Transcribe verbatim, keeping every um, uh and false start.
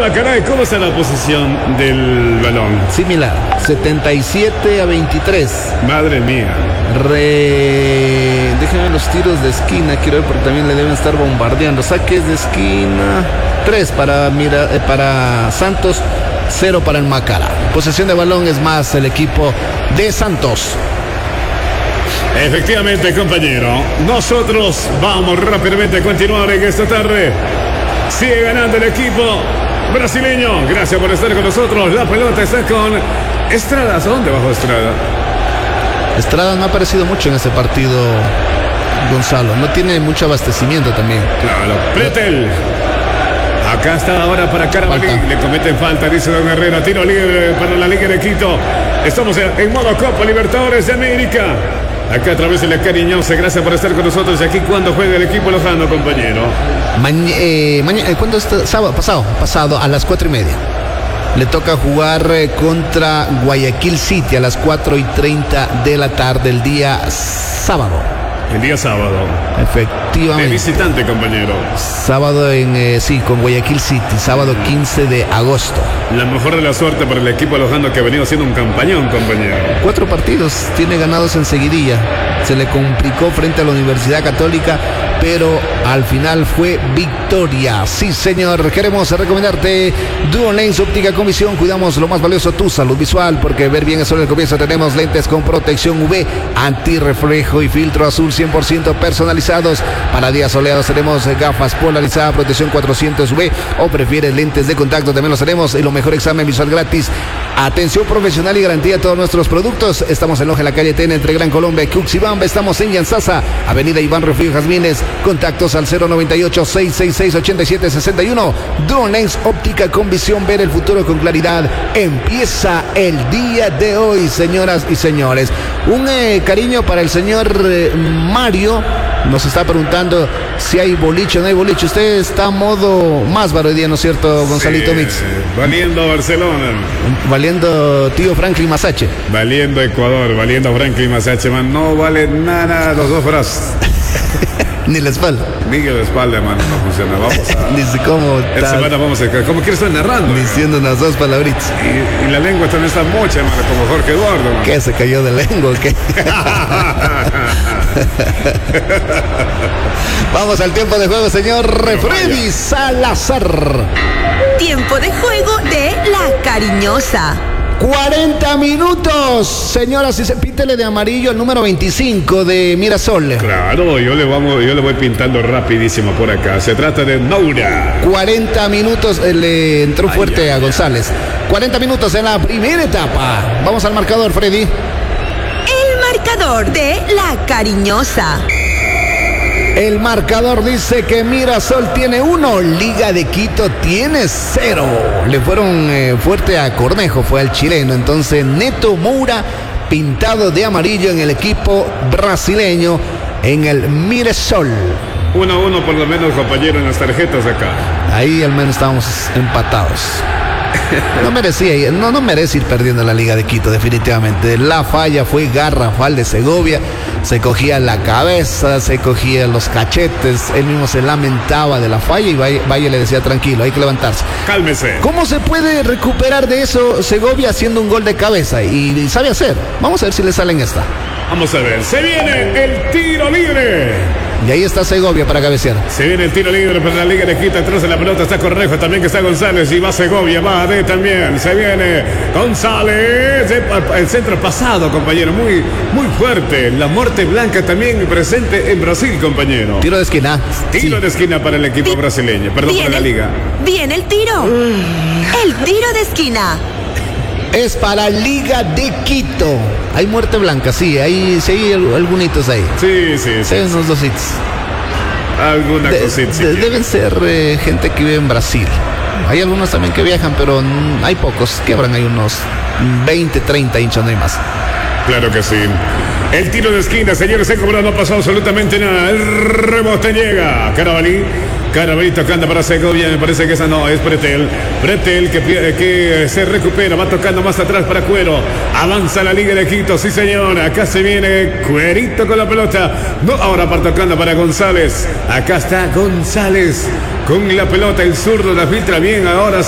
Ah, caray, ¿cómo está la posición del balón? Similar, setenta y siete a veintitrés. Madre mía. Re... Déjenme los tiros de esquina, quiero ver porque también le deben estar bombardeando. Saques de esquina, tres para, mira, eh, para Santos, cero para el Macará. Posesión de balón es más el equipo de Santos. Efectivamente, compañero. Nosotros vamos rápidamente a continuar en esta tarde. Sigue ganando el equipo brasileño. Gracias por estar con nosotros. La pelota está con Estrada. ¿A dónde bajó Estrada? Estrada no ha aparecido mucho en este partido, Gonzalo. No tiene mucho abastecimiento también. Claro. Pretel. Acá está ahora para Carabalí. Le cometen falta, dice Don Herrera. Tiro libre para la Liga de Quito. Estamos en modo Copa Libertadores de América. Acá a través de la Cariñosa. Gracias por estar con nosotros. Y aquí cuando juega el equipo lojano, compañero. Mañana, eh, maña, ¿cuándo está? Sábado, pasado, pasado, a las cuatro y media. Le toca jugar eh, contra Guayaquil City a las cuatro y treinta de la tarde el día sábado. El día sábado. Efectivamente. De visitante, compañero. Sábado en, eh, sí, con Guayaquil City, sábado quince de agosto. La mejor de la suerte para el equipo lojano que ha venido haciendo un campañón, compañero. Cuatro partidos tiene ganados en seguidilla. Se le complicó frente a la Universidad Católica, pero al final fue victoria. Sí, señor. Queremos recomendarte Duo Lens Óptica con Visión. Cuidamos lo más valioso, tu salud visual, porque ver bien es solo el comienzo. Tenemos lentes con protección U V, antirreflejo y filtro azul cien por ciento personalizados. Para días soleados tenemos gafas polarizadas, protección cuatrocientos U V, o prefieres lentes de contacto, también los tenemos. Y lo mejor, examen visual gratis. Atención profesional y garantía a todos nuestros productos. Estamos en Loja, en la calle T N, entre Gran Colombia y Cuxibamba. Estamos en Yanzasa, avenida Iván Refugio Jazmines. Contactos al cero noventa y ocho, seiscientos sesenta y seis, ochenta y siete sesenta y uno. Duo Lens Óptica con Visión, ver el futuro con claridad. Empieza el día de hoy, señoras y señores. Un eh, cariño para el señor eh, Mario. Nos está preguntando si hay boliche o no hay boliche. Usted está a modo más hoy día, ¿no es cierto, Gonzalito Sí, Mix? Valiendo Barcelona. Valiendo tío Franklin Masache. Valiendo Ecuador, valiendo Franklin Masache, man. No vale nada los dos brazos. Ni la espalda. Ni la espalda, man, no funciona. Vamos a... Dice cómo. Esta semana vamos a... ¿Cómo que estoy narrando? Diciendo unas dos palabritas. Y, y la lengua también está mocha, man, como Jorge Eduardo, man. ¿Qué? ¿Se cayó de lengua o qué? Vamos al tiempo de juego, señor Freddy Salazar. Tiempo de juego de La Cariñosa. cuarenta minutos, señoras, y se pítele de amarillo el número veinticinco de Mirasol. Claro, yo le, vamos, yo le voy pintando rapidísimo por acá. Se trata de Moura. cuarenta minutos, eh, le entró fuerte ay, ay, a González. cuarenta minutos en la primera etapa. Vamos al marcador, Freddy. El marcador de La Cariñosa. El marcador dice que Mirasol tiene uno, Liga de Quito tiene cero. Le fueron eh, fuerte a Cornejo, fue al chileno. Entonces Neto Moura pintado de amarillo en el equipo brasileño en el Mirasol. uno a uno por lo menos, compañero, en las tarjetas acá. Ahí al menos estábamos empatados. No merecía, no, no merece ir perdiendo la Liga de Quito, definitivamente. La falla fue garrafal de Segovia. Se cogía la cabeza, se cogía los cachetes. Él mismo se lamentaba de la falla y Valle, Valle le decía tranquilo, hay que levantarse. Cálmese. ¿Cómo se puede recuperar de eso Segovia haciendo un gol de cabeza? Y, y sabe hacer. Vamos a ver si le sale en esta. Vamos a ver, se viene el tiro libre. Y ahí está Segovia para cabecear. Se viene el tiro libre para la Liga de Quito. Atrás de la pelota está Cornejo, también que está González. Y va Segovia, va Ade también. Se viene González. El centro pasado, compañero. Muy, muy fuerte. La muerte blanca también presente en Brasil, compañero. Tiro de esquina. Tiro sí. de esquina para el equipo brasileño. Perdón, para la Liga. Viene el tiro. Mm. El tiro de esquina. Es para Liga de Quito. Hay muerte blanca, sí, hay, sí hay algunitos ahí. Sí, sí, sí. Hay unos dositos. Alguna de, cosita. De, deben ser eh, gente que vive en Brasil. Hay algunos también que viajan, pero n- hay pocos. Quebran, hay unos veinte, treinta hinchas, no hay más. Claro que sí. El tiro de esquina, señores, se cobró, no ha pasado absolutamente nada. El rebote llega. Carabalí. Carabalí tocando para Segovia, me parece que esa no, es Pretel. Pretel que, que se recupera, va tocando más atrás para Cuero. Avanza la Liga de Quito, sí señor. Acá se viene Cuerito con la pelota. No, ahora para tocando para González. Acá está González con la pelota, el zurdo la filtra bien ahora.